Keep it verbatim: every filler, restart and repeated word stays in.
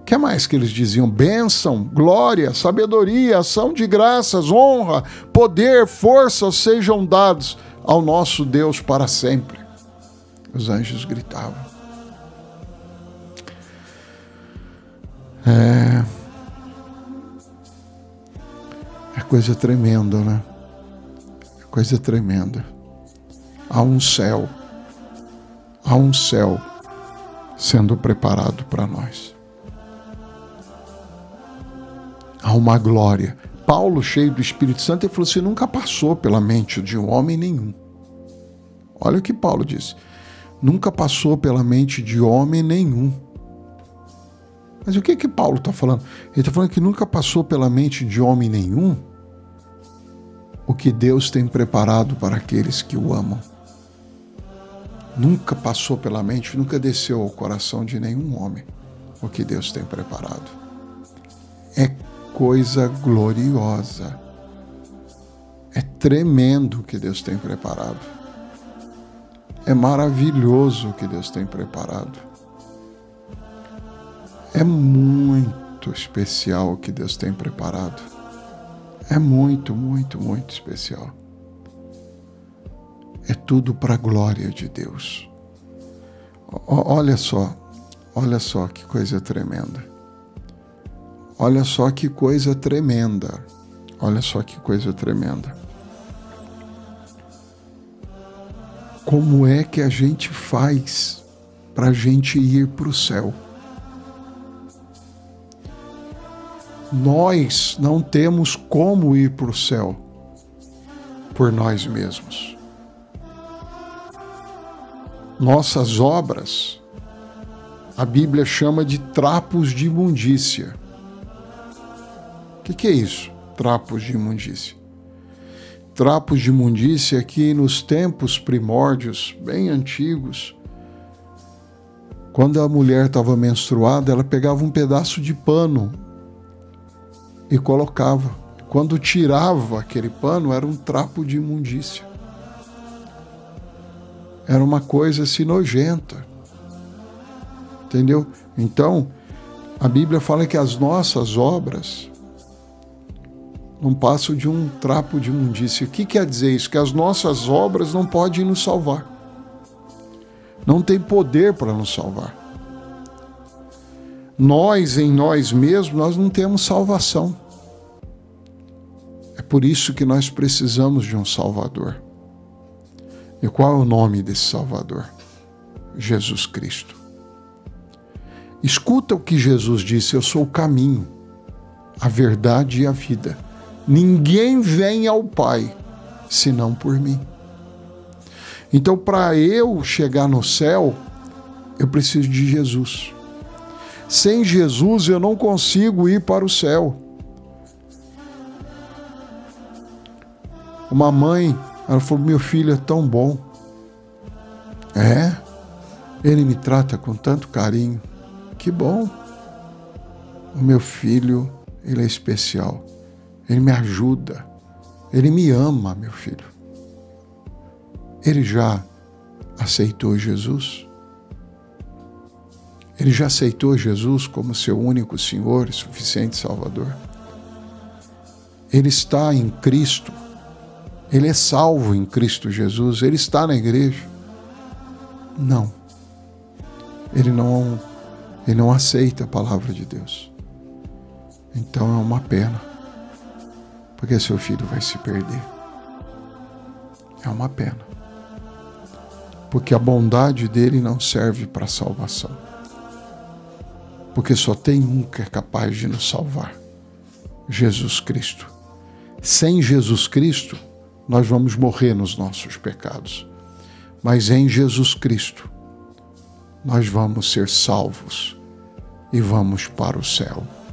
que mais que eles diziam? Bênção, glória, sabedoria, ação de graças, honra, poder, força sejam dados ao nosso Deus para sempre. Os anjos gritavam. É, é coisa tremenda, né? É coisa tremenda. Há um céu, há um céu sendo preparado para nós. Há uma glória. Paulo, cheio do Espírito Santo, ele falou assim, nunca passou pela mente de um homem nenhum. Olha o que Paulo disse. Nunca passou pela mente de homem nenhum. Mas o que que Paulo está falando? Ele está falando que nunca passou pela mente de homem nenhum o que Deus tem preparado para aqueles que o amam. Nunca passou pela mente, nunca desceu ao coração de nenhum homem o que Deus tem preparado. É coisa gloriosa. É tremendo o que Deus tem preparado. É maravilhoso o que Deus tem preparado. É muito especial o que Deus tem preparado. É muito, muito, muito especial. É tudo para a glória de Deus. O- olha só, olha só que coisa tremenda. Olha só que coisa tremenda. Olha só que coisa tremenda. Como é que a gente faz para a gente ir para o céu? Nós não temos como ir para o céu por nós mesmos. Nossas obras, a Bíblia chama de trapos de imundícia. O que, que é isso? Trapos de imundícia. Trapos de imundícia que nos tempos primórdios, bem antigos, quando a mulher estava menstruada, ela pegava um pedaço de pano e colocava. Quando tirava aquele pano, era um trapo de imundícia. Era uma coisa assim nojenta. Entendeu? Então, a Bíblia fala que as nossas obras não passam de um trapo de imundícia. O que quer dizer isso? Que as nossas obras não podem nos salvar. Não tem poder para nos salvar. Nós, em nós mesmos, nós não temos salvação. É por isso que nós precisamos de um Salvador. E qual é o nome desse Salvador? Jesus Cristo. Escuta o que Jesus disse, eu sou o caminho, a verdade e a vida. Ninguém vem ao Pai, senão por mim. Então, para eu chegar no céu, eu preciso de Jesus. Sem Jesus, eu não consigo ir para o céu. Uma mãe, ela falou, meu filho é tão bom. É? Ele me trata com tanto carinho. Que bom. O meu filho, ele é especial. Ele me ajuda. Ele me ama, meu filho. Ele já aceitou Jesus? Ele já aceitou Jesus como seu único Senhor e suficiente Salvador? Ele está em Cristo. Ele é salvo em Cristo Jesus. Ele está na igreja? Não. Ele não, ele não aceita a palavra de Deus. Então é uma pena. Porque seu filho vai se perder. É uma pena. Porque a bondade dele não serve para salvação. Porque só tem um que é capaz de nos salvar. Jesus Cristo. Sem Jesus Cristo, nós vamos morrer nos nossos pecados. Mas em Jesus Cristo, nós vamos ser salvos e vamos para o céu.